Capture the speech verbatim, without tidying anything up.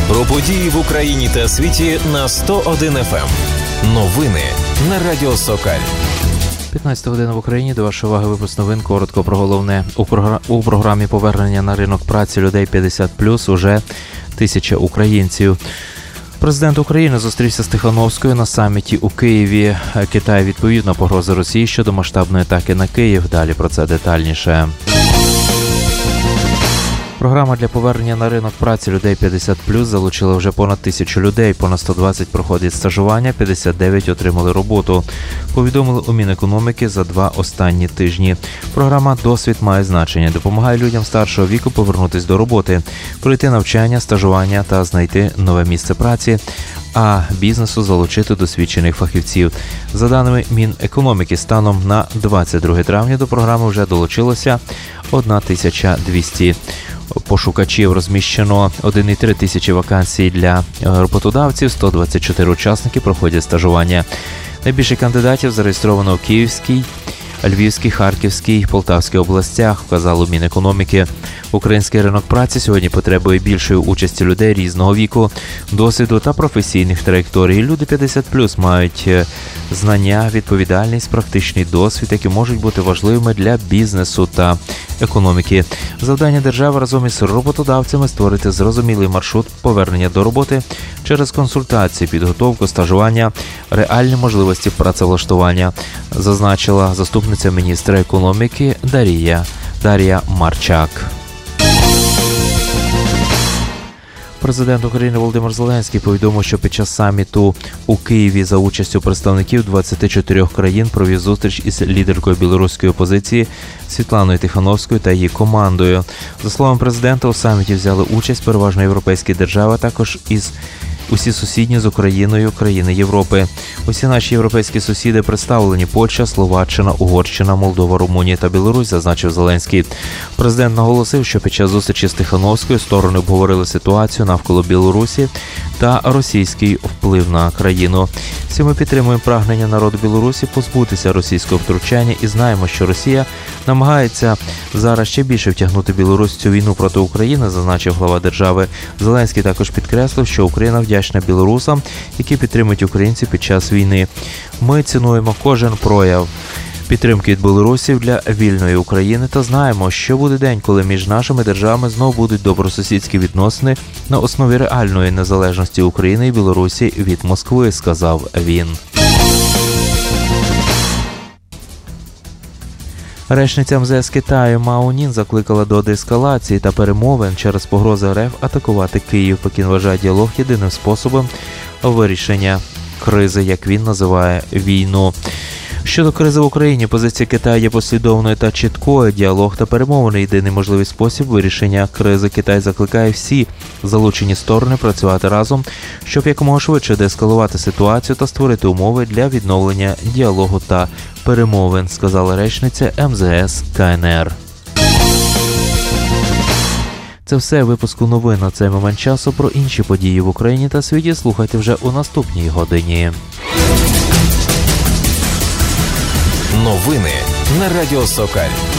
Про події в Україні та світі на сто один еф ем. Новини на Радіо Сокаль. п'ятнадцята година в Україні. До вашої уваги випуск новин. Коротко про головне. У, програ... у програмі повернення на ринок праці людей п'ятдесят плюс уже тисяча українців. Президент України зустрівся з Тихановською на саміті у Києві. Китай відповів на погрози Росії щодо масштабної атаки на Київ. Далі про це детальніше. Програма для повернення на ринок праці людей п'ятдесят плюс залучила вже понад тисячу людей. Понад сто двадцять проходять стажування, п'ятдесят дев'ять отримали роботу. Повідомили у Мінекономіки за два останні тижні. Програма «Досвід має значення». Допомагає людям старшого віку повернутися до роботи, пройти навчання, стажування та знайти нове місце праці, а бізнесу залучити досвідчених фахівців. За даними Мінекономіки, станом на двадцять друге травня до програми вже долучилося тисяча двісті пошукачів. Розміщено один цілих три тисячі вакансій для роботодавців, сто двадцять чотири учасники проходять стажування. Найбільше кандидатів зареєстровано у Київській, Львівській, Харківській, Полтавській областях, вказало Мінекономіки. Український ринок праці сьогодні потребує більшої участі людей різного віку, досвіду та професійних траєкторій. Люди п'ятдесят плюс мають знання, відповідальність, практичний досвід, які можуть бути важливими для бізнесу та економіки. Завдання держави разом із роботодавцями створити зрозумілий маршрут повернення до роботи через консультації, підготовку, стажування, реальні можливості працевлаштування, зазначила заступниця міністра економіки Дарія, Дар'я Марчак. Президент України Володимир Зеленський повідомив, що під час саміту у Києві за участю представників двадцяти чотирьох країн провів зустріч із лідеркою білоруської опозиції Світланою Тихановською та її командою. За словами президента, у саміті взяли участь переважно європейські держави, а також із усі сусідні з Україною країни Європи. Усі наші європейські сусіди представлені: Польща, Словаччина, Угорщина, Молдова, Румунія та Білорусь, зазначив Зеленський. Президент наголосив, що під час зустрічі з Тихановською сторони обговорили ситуацію навколо Білорусі та російський вплив на країну. Всі ми підтримуємо прагнення народу Білорусі позбутися російського втручання і знаємо, що Росія намагається зараз ще більше втягнути Білорусь в цю війну проти України, зазначив глава держави. Зеленський також підкреслив, що Україна вдячна білорусам, які підтримують українців під час війни. Ми цінуємо кожен прояв підтримки від білорусів для вільної України та знаємо, що буде день, коли між нашими державами знову будуть добросусідські відносини на основі реальної незалежності України і Білорусі від Москви, сказав він. Речниця ем зе ес Китаю Мао Нін закликала до деескалації та перемовин через погрози ер еф атакувати Київ. Пекін вважає діалог єдиним способом вирішення кризи, як він називає війну. Щодо кризи в Україні, позиція Китаю є послідовною та чіткою. Діалог та перемовини – єдиний можливий спосіб вирішення кризи. Китай закликає всі залучені сторони працювати разом, щоб якомога швидше деескалувати ситуацію та створити умови для відновлення діалогу та перемовин, сказала речниця ем зе ес ка ен ер. Це все випуску новин на цей момент часу. Про інші події в Україні та світі слухайте вже у наступній годині. Новини на Радіо Сокаль.